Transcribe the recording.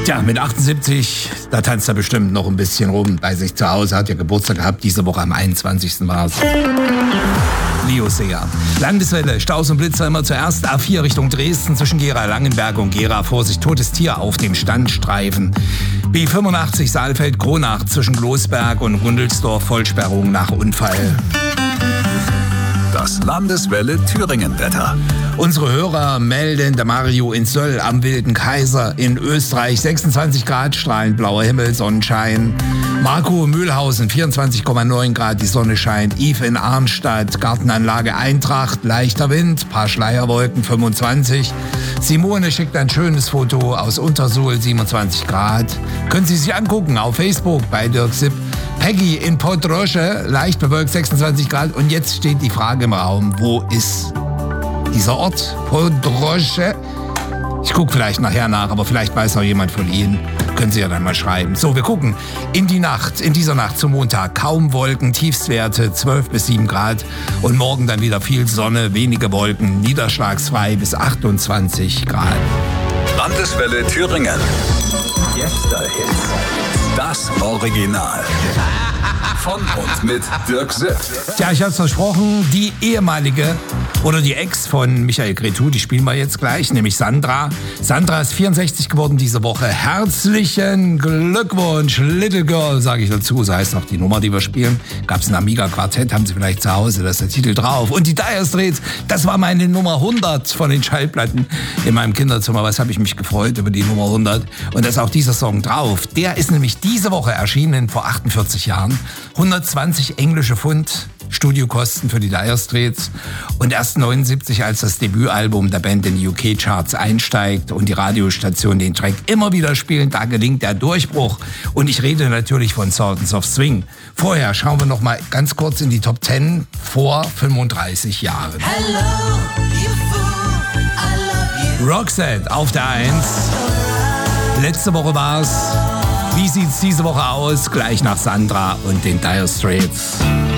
Tja, mit 78, da tanzt er bestimmt noch ein bisschen rum bei sich zu Hause, hat ja Geburtstag gehabt, diese Woche am 21. war es. Leo Sayer. Landeswelle, Staus und Blitzer immer zuerst. A4 Richtung Dresden zwischen Gera, Langenberg und Gera. Vorsicht, totes Tier auf dem Standstreifen. B85 Saalfeld, Kronach zwischen Glosberg und Rundelsdorf. Vollsperrung nach Unfall. Das Landeswelle Thüringen-Wetter. Unsere Hörer melden, der Mario in Söll am Wilden Kaiser in Österreich 26 Grad, strahlend blauer Himmel, Sonnenschein. Marco Mühlhausen 24,9 Grad, die Sonne scheint. Yves in Arnstadt, Gartenanlage Eintracht, leichter Wind, paar Schleierwolken 25. Simone schickt ein schönes Foto aus Untersuhl, 27 Grad. Können Sie sich angucken auf Facebook bei Dirk Sipp. Peggy in Podrosche, leicht bewölkt 26 Grad. Und jetzt steht die Frage im Raum, wo ist dieser Ort? Podrosche? Ich gucke vielleicht nachher nach, aber vielleicht weiß noch jemand von Ihnen. Können Sie ja dann mal schreiben. So, wir gucken in dieser Nacht zum Montag. Kaum Wolken, Tiefstwerte 12 bis 7 Grad. Und morgen dann wieder viel Sonne, wenige Wolken, niederschlagsfrei bis 28 Grad. Landeswelle Thüringen. Gästehits. Das Original. Von und mit Dirk Sipp. Tja, ich hab's versprochen, die ehemalige oder die Ex von Michael Cretu, die spielen wir jetzt gleich, nämlich Sandra. Sandra ist 64 geworden diese Woche. Herzlichen Glückwunsch, Little Girl, sage ich dazu. So heißt auch die Nummer, die wir spielen. Gab's ein Amiga-Quartett, haben Sie vielleicht zu Hause, da ist der Titel drauf. Und die Dire Straits, das war meine Nummer 100 von den Schallplatten in meinem Kinderzimmer. Was habe ich mich gefreut über die Nummer 100. Und da ist auch dieser Song drauf. Der ist nämlich diese Woche erschienen, vor 48 Jahren. 120 englische Pfund Studiokosten für die Dire Straits und erst 79, als das Debütalbum der Band in die UK-Charts einsteigt und die Radiostationen den Track immer wieder spielen, da gelingt der Durchbruch. Und ich rede natürlich von Sultans of Swing. Vorher schauen wir noch mal ganz kurz in die Top 10 vor 35 Jahren. Hello, you fool, I love you. Roxette auf der 1. Letzte Woche war's. Wie sieht's diese Woche aus? Gleich nach Sandra und den Dire Straits.